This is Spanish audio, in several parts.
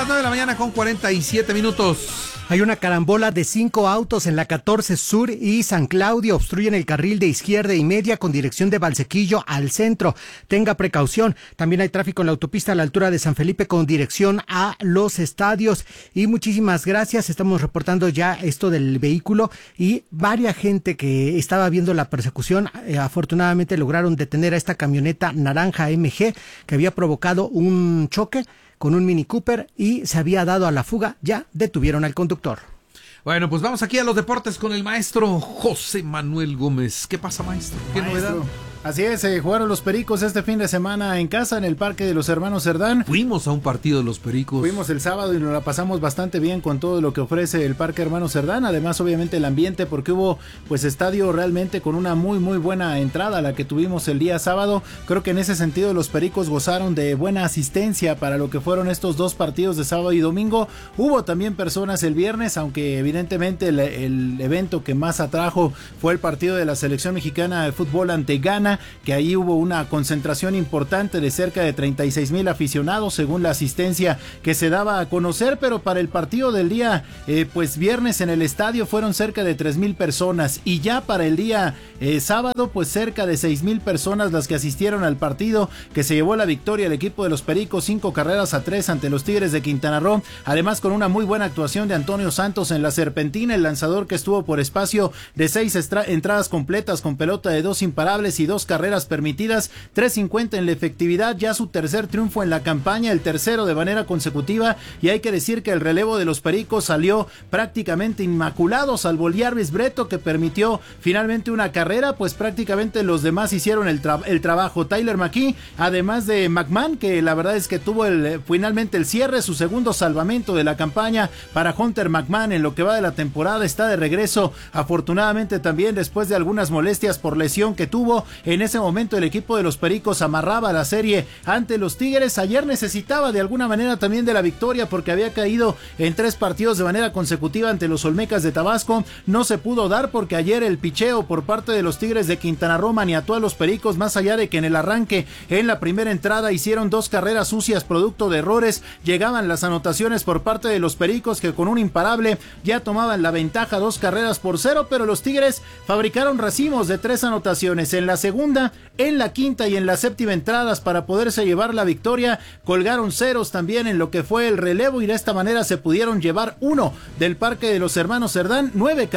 las 9 de la mañana con 47 minutos. Hay una carambola de 5 autos en la 14 Sur y San Claudio. Obstruyen el carril de izquierda y media con dirección de Valsequillo al centro. Tenga precaución. También hay tráfico en la autopista a la altura de San Felipe con dirección a los estadios. Y muchísimas gracias. Estamos reportando ya esto del vehículo y varias gente que estaba viendo la persecución. Afortunadamente lograron detener a esta camioneta naranja MG que había provocado un choque con un Mini Cooper y se había dado a la fuga. Ya detuvieron al conductor. Bueno, pues vamos aquí a los deportes con el maestro José Manuel Gómez. ¿Qué pasa, maestro? ¿Qué novedad? Así es, jugaron los Pericos este fin de semana en casa en el Parque de los Hermanos Cerdán. Fuimos a un partido de los Pericos. Fuimos el sábado y nos la pasamos bastante bien con todo lo que ofrece el Parque Hermanos Cerdán. Además, obviamente, el ambiente, porque hubo pues estadio realmente con una muy buena entrada la que tuvimos el día sábado. Creo que en ese sentido los Pericos gozaron de buena asistencia para lo que fueron estos dos partidos de sábado y domingo. Hubo también personas el viernes, aunque evidentemente el evento que más atrajo fue el partido de la selección mexicana de fútbol ante Ghana, que ahí hubo una concentración importante de cerca de 36,000 aficionados según la asistencia que se daba a conocer, pero para el partido del día pues viernes en el estadio fueron cerca de 3,000 personas y ya para el día sábado pues cerca de 6,000 personas las que asistieron al partido, que se llevó la victoria el equipo de los Pericos 5-3 ante los Tigres de Quintana Roo, además con una muy buena actuación de Antonio Santos en la serpentina, el lanzador que estuvo por espacio de 6 entradas completas con pelota de 2 imparables y 2 carreras permitidas, 3.50 en la efectividad, ya su tercer triunfo en la campaña, el tercero de manera consecutiva, y hay que decir que el relevo de los Pericos salió prácticamente inmaculado, salvo el Jarvis Breto que permitió finalmente una carrera, pues prácticamente los demás hicieron el trabajo. Tyler McKee, además de McMahon, que la verdad es que tuvo finalmente el cierre, su segundo salvamento de la campaña para Hunter McMahon en lo que va de la temporada, está de regreso, afortunadamente también después de algunas molestias por lesión que tuvo. En ese momento el equipo de los Pericos amarraba la serie ante los Tigres. Ayer necesitaba de alguna manera también de la victoria porque había caído en 3 partidos de manera consecutiva ante los Olmecas de Tabasco. No se pudo dar porque ayer el picheo por parte de los Tigres de Quintana Roo maniató a los Pericos, más allá de que en el arranque en la primera entrada hicieron 2 carreras sucias producto de errores. Llegaban las anotaciones por parte de los Pericos que con un imparable ya tomaban la ventaja 2-0, pero los Tigres fabricaron racimos de 3 anotaciones en la segunda, en la quinta y en la séptima entradas para poderse llevar la victoria. Colgaron ceros también en lo que fue el relevo y de esta manera se pudieron llevar 1 del Parque de los Hermanos Cerdán,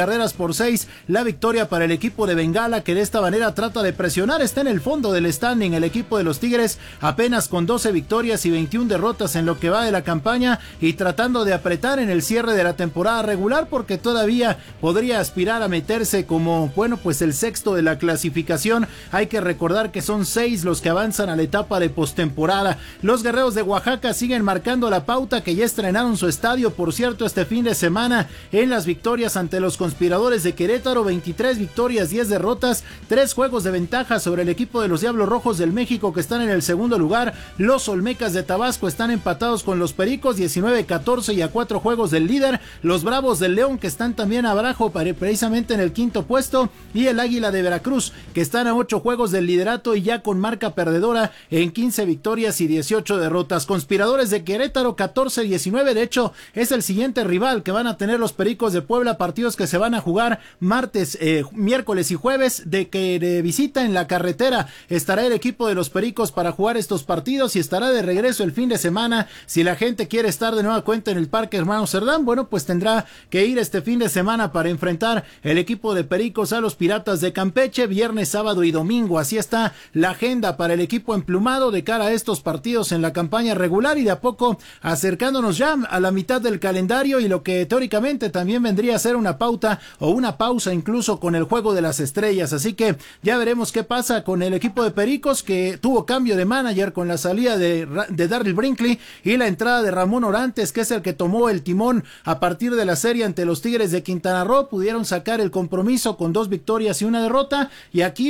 9-6 la victoria para el equipo de Bengala, que de esta manera trata de presionar. Está en el fondo del standing el equipo de los Tigres, apenas con 12 victorias y 21 derrotas en lo que va de la campaña y tratando de apretar en el cierre de la temporada regular porque todavía podría aspirar a meterse como, bueno, pues el sexto de la clasificación. Hay que recordar que son 6 los que avanzan a la etapa de postemporada. Los Guerreros de Oaxaca siguen marcando la pauta, que ya estrenaron su estadio, por cierto, este fin de semana en las victorias ante los Conspiradores de Querétaro, 23 victorias, 10 derrotas, 3 juegos de ventaja sobre el equipo de los Diablos Rojos del México, que están en el segundo lugar. Los Olmecas de Tabasco están empatados con los Pericos, 19-14 y a 4 juegos del líder. Los Bravos del León, que están también abajo precisamente en el quinto puesto, y el Águila de Veracruz, que están a 8 juegos del liderato y ya con marca perdedora en 15 victorias y 18 derrotas. Conspiradores de Querétaro 14-19, de hecho es el siguiente rival que van a tener los Pericos de Puebla, partidos que se van a jugar martes, miércoles y jueves de visita en la carretera. Estará el equipo de los Pericos para jugar estos partidos y estará de regreso el fin de semana. Si la gente quiere estar de nueva cuenta en el Parque Hermanos Cerdán, bueno, pues tendrá que ir este fin de semana para enfrentar el equipo de Pericos a los Piratas de Campeche, viernes, sábado y domingo. Así está la agenda para el equipo emplumado de cara a estos partidos en la campaña regular y de a poco acercándonos ya a la mitad del calendario y lo que teóricamente también vendría a ser una pauta o una pausa incluso con el Juego de las Estrellas. Así que ya veremos qué pasa con el equipo de Pericos, que tuvo cambio de manager con la salida de Darryl Brinkley y la entrada de Ramón Orantes, que es el que tomó el timón a partir de la serie ante los Tigres de Quintana Roo. Pudieron sacar el compromiso con 2 victorias y 1 derrota y aquí, bueno, pues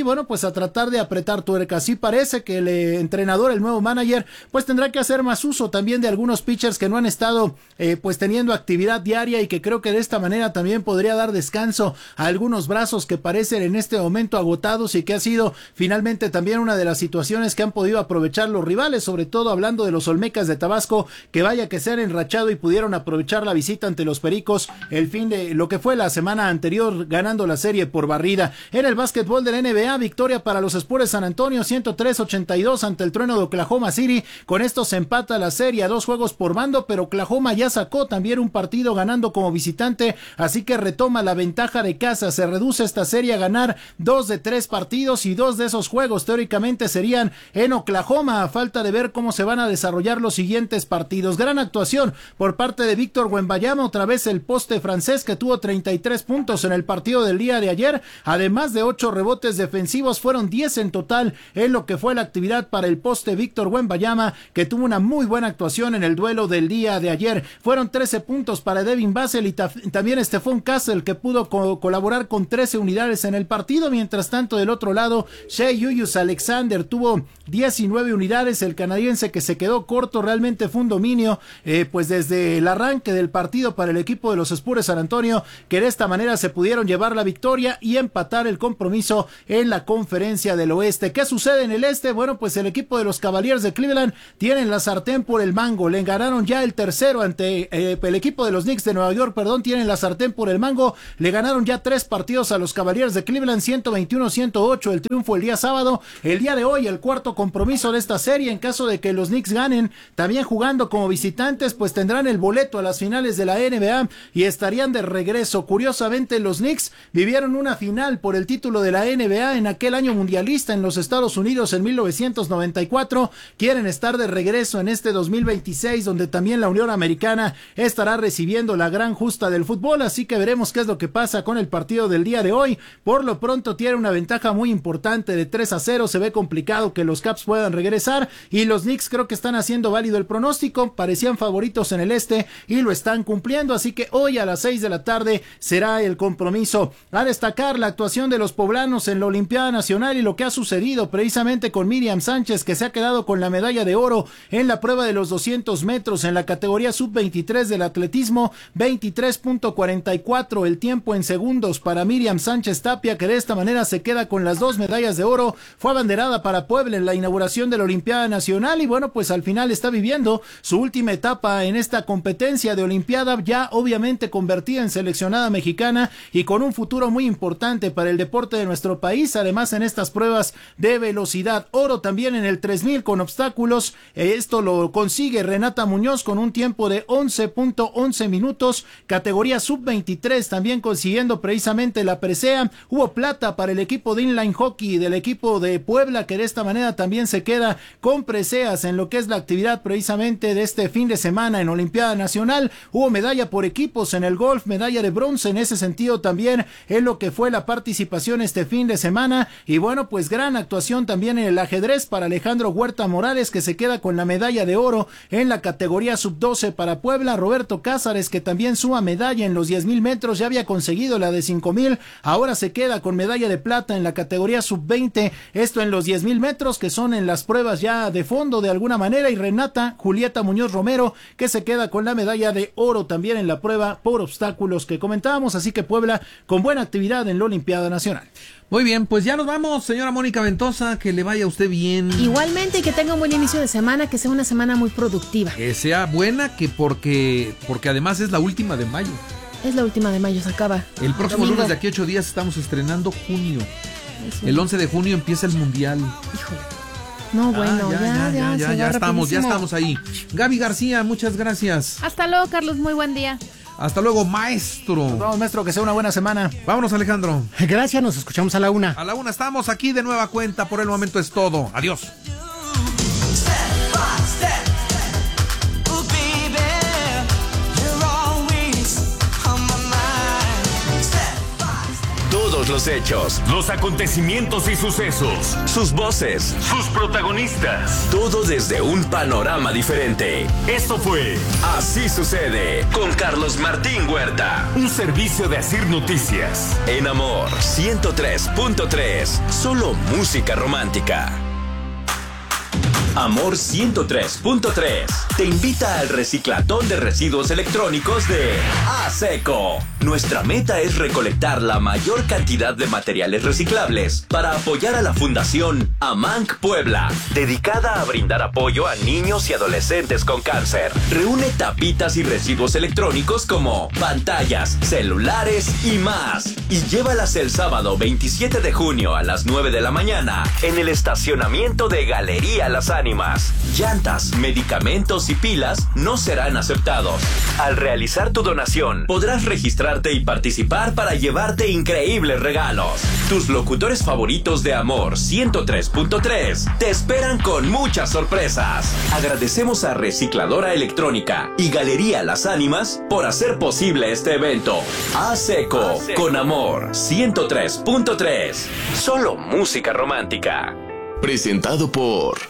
a tratar de apretar tuercas. Sí parece que el entrenador, el nuevo manager, pues tendrá que hacer más uso también de algunos pitchers que no han estado pues teniendo actividad diaria, y que creo que de esta manera también podría dar descanso a algunos brazos que parecen en este momento agotados, y que ha sido finalmente también una de las situaciones que han podido aprovechar los rivales, sobre todo hablando de los Olmecas de Tabasco, que vaya que se han enrachado y pudieron aprovechar la visita ante los Pericos el fin de lo que fue la semana anterior, ganando la serie por barrida. En el básquetbol de la NBA, victoria para los Spurs de San Antonio 103-82 ante el Trueno de Oklahoma City. Con esto se empata la serie a 2 juegos por bando, pero Oklahoma ya sacó también un partido ganando como visitante, así que retoma la ventaja de casa. Se reduce esta serie a ganar 2 de 3 partidos, y 2 de esos juegos teóricamente serían en Oklahoma, a falta de ver cómo se van a desarrollar los siguientes partidos. Gran actuación por parte de Víctor Wembanyama, otra vez el poste francés, que tuvo 33 puntos en el partido del día de ayer, además de 8 rebotes defensivos. Fueron 10 en total en lo que fue la actividad para el poste Víctor Wembanyama, que tuvo una muy buena actuación en el duelo del día de ayer. Fueron 13 puntos para Devin Vassell y también Stephon Castle, que pudo colaborar con 13 unidades en el partido. Mientras tanto, del otro lado, Shai Gilgeous-Alexander tuvo 19 unidades. El canadiense, que se quedó corto, realmente fue un dominio pues desde el arranque del partido para el equipo de los Spurs de San Antonio, que de esta manera se pudieron llevar la victoria y empatar el compromiso en la Conferencia del Oeste. ¿Qué sucede en el este? Bueno, pues el equipo de los Cavaliers de Cleveland tienen la sartén por el mango. Le ganaron ya el tercero ante el equipo de los Knicks de Nueva York, tienen la sartén por el mango. Le ganaron ya 3 partidos a los Cavaliers de Cleveland, 121-108 el triunfo el día sábado. El día de hoy, el cuarto compromiso de esta serie. En caso de que los Knicks ganen, también jugando como visitantes, pues tendrán el boleto a las finales de la NBA y estarían de regreso. Curiosamente, los Knicks vivieron una final por el título de la NBA en aquel año mundialista en los Estados Unidos en 1994. Quieren estar de regreso en este 2026, donde también la Unión Americana estará recibiendo la gran justa del fútbol, así que veremos qué es lo que pasa con el partido del día de hoy. Por lo pronto tiene una ventaja muy importante de 3-0, se ve complicado que los Caps puedan regresar, y los Knicks creo que están haciendo válido el pronóstico, parecían favoritos en el este y lo están cumpliendo, así que hoy a las 6 de la tarde será el compromiso. A destacar la actuación de los poblanos en la Olimpiada Nacional y lo que ha sucedido precisamente con Miriam Sánchez, que se ha quedado con la medalla de oro en la prueba de los 200 metros en la categoría sub-23 del atletismo. 23.44 el tiempo en segundos para Miriam Sánchez Tapia, que de esta manera se queda con las 2 medallas de oro. Fue abanderada para Puebla en la inauguración de la Olimpiada Nacional, y bueno, pues al final está viviendo su última etapa en esta competencia de Olimpiada, ya obviamente convertida en seleccionada mexicana y con un futuro muy importante para el deporte de nuestro país. Además, en estas pruebas de velocidad, oro también en el 3000 con obstáculos. Esto lo consigue Renata Muñoz con un tiempo de 11.11 minutos, categoría sub-23, también consiguiendo precisamente la presea. Hubo plata para el equipo de inline hockey del equipo de Puebla, que de esta manera también se queda con preseas en lo que es la actividad precisamente de este fin de semana en Olimpiada Nacional. Hubo medalla por equipos en el golf, medalla de bronce en ese sentido también en lo que fue la participación este fin de semana. Y bueno, pues gran actuación también en el ajedrez para Alejandro Huerta Morales, que se queda con la medalla de oro en la categoría sub-12 para Puebla. Roberto Cázares, que también suma medalla en los 10,000 metros, ya había conseguido la de 5,000, ahora se queda con medalla de plata en la categoría sub-20, esto en los 10,000 metros, que son en las pruebas ya de fondo de alguna manera. Y Renata Julieta Muñoz Romero, que se queda con la medalla de oro también en la prueba por obstáculos que comentábamos. Así que Puebla con buena actividad en la Olimpiada Nacional. Muy bien, pues ya nos vamos, señora Mónica Ventosa, que le vaya a usted bien. Igualmente, y que tenga un buen inicio de semana, que sea una semana muy productiva. Que sea buena, que porque además es la última de mayo. Es la última de mayo, se acaba. El próximo lunes de aquí a 8 días estamos estrenando junio. El 11 de junio empieza el Mundial. Híjole. No, bueno, ya estamos ahí. Gaby García, muchas gracias. Hasta luego, Carlos, muy buen día. Hasta luego, maestro. Nos vamos, maestro, que sea una buena semana. Vámonos, Alejandro. Gracias, nos escuchamos a la 1. A la 1 estamos aquí de nueva cuenta. Por el momento es todo. Adiós. Todos los los hechos, los acontecimientos y sucesos, sus voces, sus protagonistas, todo desde un panorama diferente. Esto fue Así Sucede con Carlos Martín Huerta, un servicio de Asir Noticias. En Amor 103.3, solo música romántica. Amor 103.3 te invita al reciclatón de residuos electrónicos de ASECO. Nuestra meta es recolectar la mayor cantidad de materiales reciclables para apoyar a la Fundación AMANC Puebla, dedicada a brindar apoyo a niños y adolescentes con cáncer. Reúne tapitas y residuos electrónicos como pantallas, celulares y más, y llévalas el sábado 27 de junio a las 9 de la mañana en el estacionamiento de Galería Las Ánimas. Llantas, medicamentos y pilas no serán aceptados. Al realizar tu donación, podrás registrarte y participar para llevarte increíbles regalos. Tus locutores favoritos de Amor 103.3 te esperan con muchas sorpresas. Agradecemos a Recicladora Electrónica y Galería Las Ánimas por hacer posible este evento. ASECO con Amor 103.3. Solo música romántica. Presentado por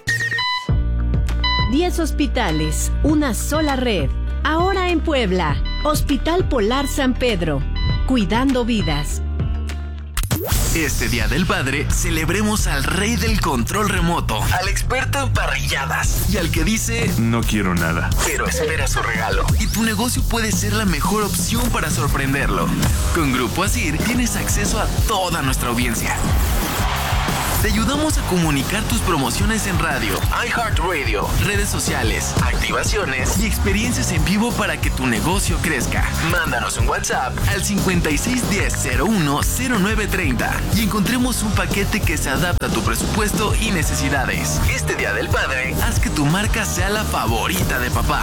10 hospitales, una sola red. Ahora en Puebla, Hospital Polar San Pedro, cuidando vidas. Este Día del Padre, celebremos al rey del control remoto, al experto en parrilladas y al que dice no quiero nada, pero espera su regalo. Y tu negocio puede ser la mejor opción para sorprenderlo. Con Grupo Asir tienes acceso a toda nuestra audiencia. Te ayudamos a comunicar tus promociones en radio, iHeartRadio, redes sociales, activaciones y experiencias en vivo para que tu negocio crezca. Mándanos un WhatsApp al 5610-010930 y encontremos un paquete que se adapta a tu presupuesto y necesidades. Este Día del Padre, haz que tu marca sea la favorita de papá.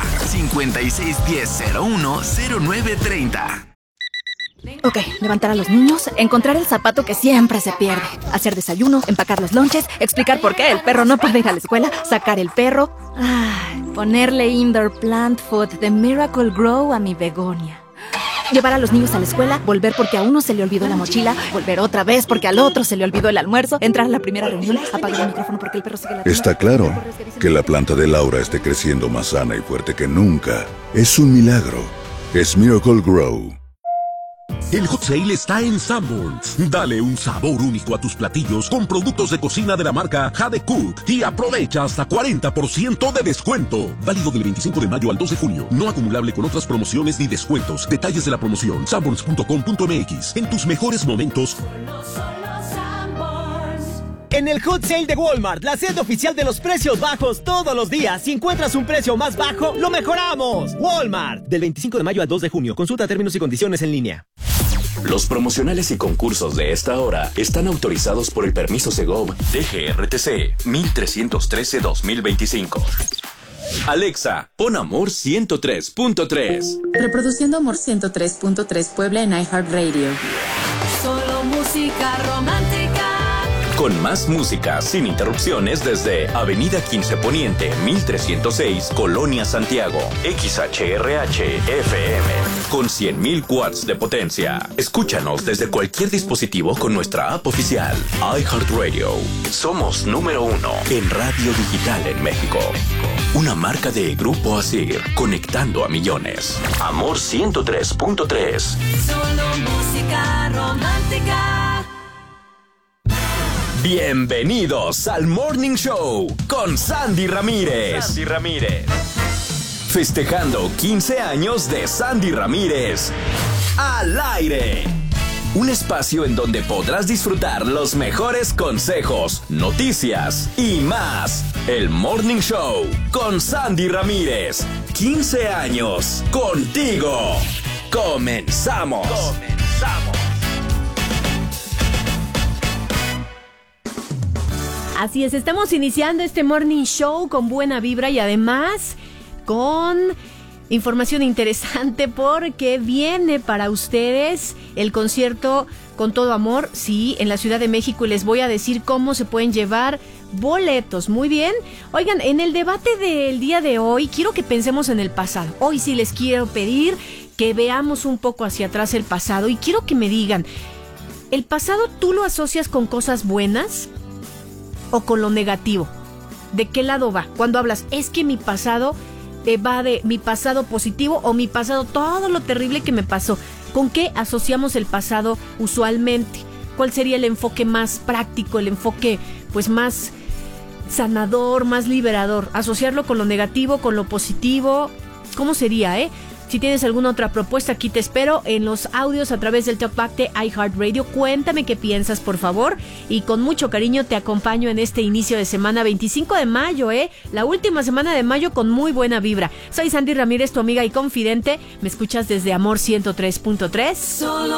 5610-010930. Ok, levantar a los niños, encontrar el zapato que siempre se pierde, hacer desayuno, empacar los lonches, explicar por qué el perro no puede ir a la escuela, sacar el perro, ponerle indoor plant food de Miracle Grow a mi begonia. Llevar a los niños a la escuela, volver porque a uno se le olvidó la mochila, volver otra vez porque al otro se le olvidó el almuerzo, entrar a la primera reunión, apagar el micrófono porque el perro sigue latiendo. Está claro que la planta de Laura esté creciendo más sana y fuerte que nunca. Es un milagro. Es Miracle Grow. El Hot Sale está en Sanborns. Dale un sabor único a tus platillos con productos de cocina de la marca Jade Cook y aprovecha hasta 40% de descuento. Válido del 25 de mayo al 2 de junio. No acumulable con otras promociones ni descuentos. Detalles de la promoción: sanborns.com.mx. En tus mejores momentos. En el Hot Sale de Walmart, la sede oficial de los precios bajos todos los días. Si encuentras un precio más bajo, lo mejoramos. Walmart. Del 25 de mayo al 2 de junio. Consulta términos y condiciones en línea. Los promocionales y concursos de esta hora están autorizados por el permiso Segov DGRTC 1313-2025. Alexa, pon Amor 103.3. Reproduciendo Amor 103.3 Puebla en iHeartRadio. Solo música romántica. Con más música sin interrupciones desde Avenida 15 Poniente, 1306, Colonia Santiago. XHRH FM. Con 100.000 watts de potencia. Escúchanos desde cualquier dispositivo con nuestra app oficial. iHeartRadio. Somos número 1 en radio digital en México. Una marca de Grupo Asir, conectando a millones. Amor 103.3. Solo música romántica. Bienvenidos al Morning Show con Sandy Ramírez. Festejando 15 años de Sandy Ramírez al aire. Un espacio en donde podrás disfrutar los mejores consejos, noticias y más. El Morning Show con Sandy Ramírez. 15 años contigo. Comenzamos. Así es, estamos iniciando este Morning Show con buena vibra y además con información interesante porque viene para ustedes el concierto Con Todo Amor, sí, en la Ciudad de México, y les voy a decir cómo se pueden llevar boletos. Muy bien. Oigan, en el debate del día de hoy quiero que pensemos en el pasado. Hoy sí les quiero pedir que veamos un poco hacia atrás el pasado y quiero que me digan, ¿El pasado tú lo asocias con cosas buenas o con lo negativo? ¿De qué lado va? Cuando hablas, es que mi pasado va de mi pasado positivo o mi pasado, todo lo terrible que me pasó. ¿Con qué asociamos el pasado usualmente? ¿Cuál sería el enfoque más práctico, el enfoque pues más sanador, más liberador? ¿Asociarlo con lo negativo, con lo positivo? ¿Cómo sería, Si tienes alguna otra propuesta, aquí te espero en los audios a través del Talkback de iHeartRadio. Cuéntame qué piensas, por favor. Y con mucho cariño te acompaño en este inicio de semana, 25 de mayo, la última semana de mayo con muy buena vibra. Soy Sandy Ramírez, tu amiga y confidente. Me escuchas desde Amor 103.3.